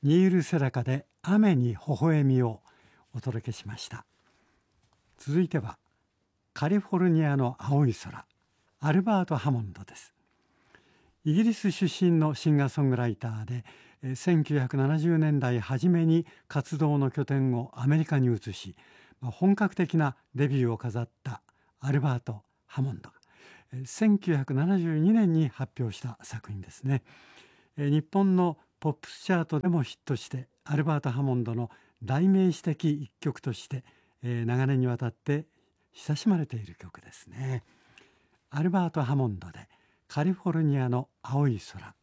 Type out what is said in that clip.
ニール・セラカで雨に微笑みをお届けしました。続いてはカリフォルニアの青い空、アルバート・ハモンドです。イギリス出身のシンガーソングライターで、1970年代初めに活動の拠点をアメリカに移し、本格的なデビューを飾ったアルバート・ハモンドが、1972年に発表した作品ですね。日本のポップスチャートでもヒットして、アルバート・ハモンドの代名詞的一曲として、長年にわたって親しまれている曲ですね。アルバート・ハモンドでカリフォルニアの青い空。